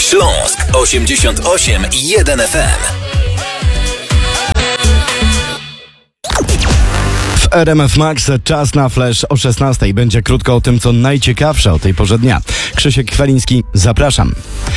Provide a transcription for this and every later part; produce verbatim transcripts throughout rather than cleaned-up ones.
Śląsk osiemdziesiąt osiem i jeden F M. W R M F Max czas na flash o szesnastej. Będzie krótko o tym, co najciekawsze o tej porze dnia. Krzysiek Kweliński, zapraszam.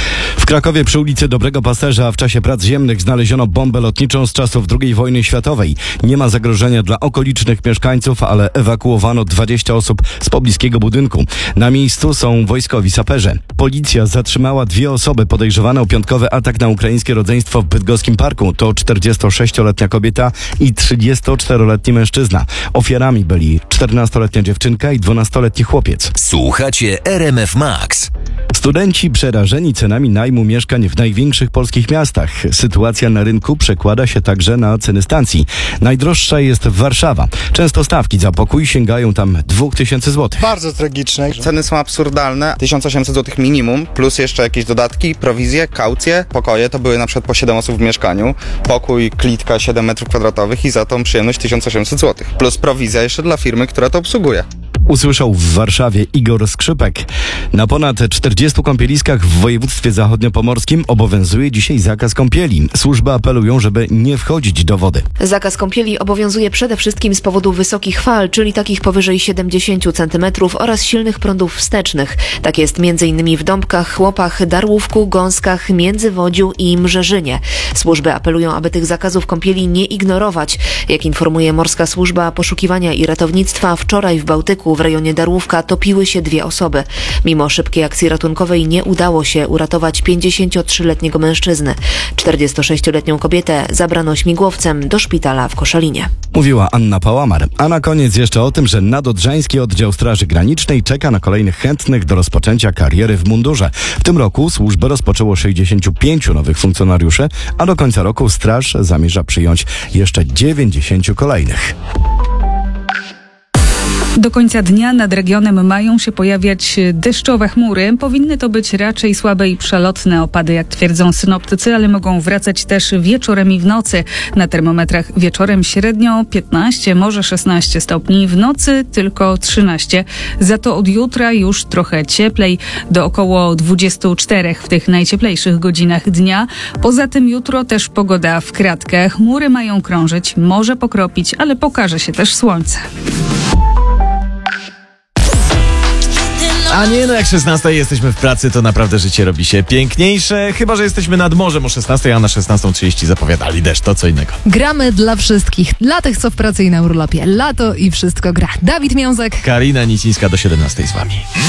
W Krakowie przy ulicy Dobrego Pasterza w czasie prac ziemnych znaleziono bombę lotniczą z czasów drugiej wojny światowej. Nie ma zagrożenia dla okolicznych mieszkańców, ale ewakuowano dwadzieścia osób z pobliskiego budynku. Na miejscu są wojskowi saperzy. Policja zatrzymała dwie osoby podejrzewane o piątkowy atak na ukraińskie rodzeństwo w bydgoskim parku. To czterdziestosześcioletnia kobieta i trzydziestoczteroletni mężczyzna. Ofiarami byli czternastoletnia dziewczynka i dwunastoletni chłopiec. Słuchacie R M F Max. Studenci przerażeni cenami najmu mieszkań w największych polskich miastach. Sytuacja na rynku przekłada się także na ceny stacji. Najdroższa jest Warszawa. Często stawki za pokój sięgają tam dwa tysiące złotych. Bardzo tragiczne. Ceny są absurdalne. tysiąc osiemset złotych minimum, plus jeszcze jakieś dodatki, prowizje, kaucje. Pokoje to były na przykład po siedem osób w mieszkaniu. Pokój, klitka siedem metrów kwadratowych i za tą przyjemność tysiąc osiemset złotych. Plus prowizja jeszcze dla firmy, która to obsługuje. Usłyszał w Warszawie Igor Skrzypek. Na ponad czterdziestu kąpieliskach w województwie zachodniopomorskim obowiązuje dzisiaj zakaz kąpieli. Służby apelują, żeby nie wchodzić do wody. Zakaz kąpieli obowiązuje przede wszystkim z powodu wysokich fal, czyli takich powyżej siedemdziesiąt centymetrów oraz silnych prądów wstecznych. Tak jest m.in. w Dąbkach, Chłopach, Darłówku, Gąskach, Międzywodziu i Mrzeżynie. Służby apelują, aby tych zakazów kąpieli nie ignorować. Jak informuje Morska Służba Poszukiwania i Ratownictwa, wczoraj w Bałtyku w rejonie Darłówka topiły się dwie osoby. Mimo szybkiej akcji ratunkowej nie udało się uratować pięćdziesięciotrzyletniego mężczyzny. czterdziestosześcioletnią kobietę zabrano śmigłowcem do szpitala w Koszalinie. Mówiła Anna Pałamar. A na koniec jeszcze o tym, że Nadodrzański Oddział Straży Granicznej czeka na kolejnych chętnych do rozpoczęcia kariery w mundurze. W tym roku służbę rozpoczęło sześćdziesięciu pięciu nowych funkcjonariuszy, a do końca roku straż zamierza przyjąć jeszcze dziewięćdziesięciu kolejnych. Do końca dnia nad regionem mają się pojawiać deszczowe chmury. Powinny to być raczej słabe i przelotne opady, jak twierdzą synoptycy, ale mogą wracać też wieczorem i w nocy. Na termometrach wieczorem średnio piętnaście, może szesnaście stopni, w nocy tylko trzynaście. Za to od jutra już trochę cieplej, do około dwudziestu czterech w tych najcieplejszych godzinach dnia. Poza tym jutro też pogoda w kratkę. Chmury mają krążyć, może pokropić, ale pokaże się też słońce. A nie, no jak szesnasta jesteśmy w pracy, to naprawdę życie robi się piękniejsze. Chyba że jesteśmy nad morzem o szesnastej, a na szesnastą trzydzieści zapowiadali deszcz, to co innego. Gramy dla wszystkich. Dla tych, co w pracy i na urlopie. Lato i wszystko gra. Dawid Miązek. Karina Nicińska do siedemnastej z wami.